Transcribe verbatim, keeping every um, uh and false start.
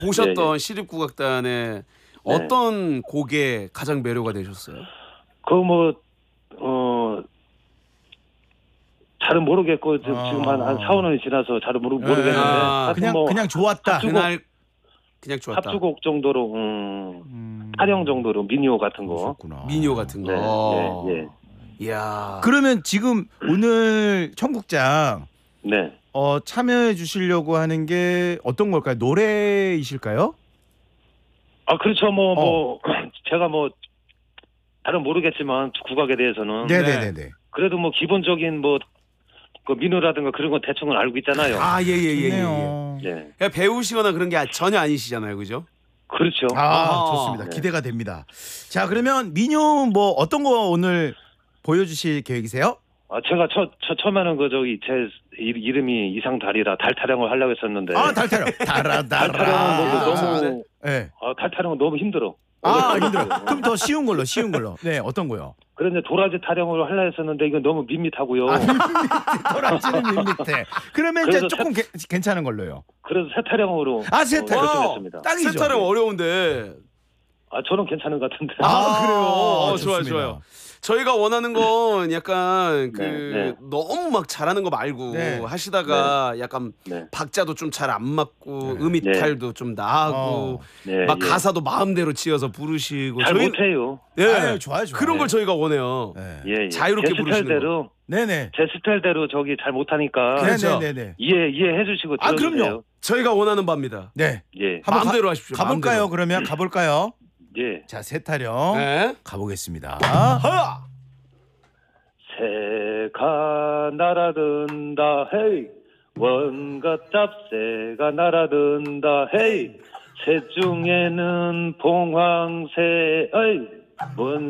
보셨던 예, 예. 시립국악단의 어떤 곡에 가장 매료가 되셨어요? 그 뭐 어. 잘은 모르겠고 지금 아. 지금 한, 한 사, 오 년이 지나서 잘은 모르, 예. 모르겠는데 아, 하여튼 그냥 뭐 그냥 좋았다. 합주곡, 그날 그냥 좋았다. 합주곡 정도로 음, 음. 타령 정도로 미니오 같은 거. 그러셨구나. 민요 같은 거. 네, 어. 예, 예. 이야. 그러면 지금 오늘 청국장 네. 어, 참여해 주시려고 하는 게 어떤 걸까요? 노래이실까요? 아 그렇죠. 뭐 뭐 어. 제가 뭐 잘은 모르겠지만 국악에 대해서는 네네네네. 그래도 뭐 기본적인 뭐 그 민요라든가 그런 건 대충은 알고 있잖아요. 아, 예, 예, 예, 예, 예. 좋네요. 네. 그냥 배우시거나 그런 게 전혀 아니시잖아요. 그죠? 그렇죠. 아, 아하. 좋습니다. 네. 기대가 됩니다. 자, 그러면 민요 뭐 어떤 거 오늘 보여주실 계획이세요? 아 제가 첫, 첫 처음에는 그 저기 제 이- 이름이 이상달이라 달 타령을 하려고 했었는데 아, 달타령. 달아, 달 달아. 타령은 뭐 아, 너무 네. 아, 달 타령은 너무 힘들어. 아, 어렵더라고요. 힘들어. 그럼 더 쉬운 걸로, 쉬운 걸로. 네, 어떤 거요? 그런데 도라지 타령을 하려 했었는데 이건 너무 밋밋하고요. 아, 돌아지는 밑에. 그러면 이제 그래서 조금 게, 괜찮은 걸로요. 그래서 새 타령으로 아, 새 어, 타령. 결정했습니다. 딱이죠. 세타령 어려운데. 아 저는 괜찮은 것 같은데. 아, 그래요? 어, 좋습니다. 좋아요, 좋아요. 저희가 원하는 건 약간 그 네, 네. 너무 막 잘하는 거 말고 네. 하시다가 약간 네. 박자도 좀 잘 안 맞고 네. 음이탈도 좀 나고 어. 네, 막 예. 가사도 마음대로 지어서 부르시고 잘 저희- 못해요. 예. 아유, 좋아요, 좋아요. 그런 걸 저희가 원해요. 네. 예, 예. 자유롭게 제 부르시는 스타일대로 네네. 제 스타일대로 저기 잘 못하니까 그렇죠. 네네네네. 이해 이해해 주시고 아, 들어주세요. 그럼요. 저희가 원하는 바입니다. 네. 예, 한번 마음대로 가, 하십시오, 가볼까요? 마음대로. 그러면 가볼까요? 예. 자, 세타령 네. 가보겠습니다. 하야! 새가 날아든다 헤이 원갓 잡새가 날아든다 헤이 새 중에는 봉황새 어이 뭔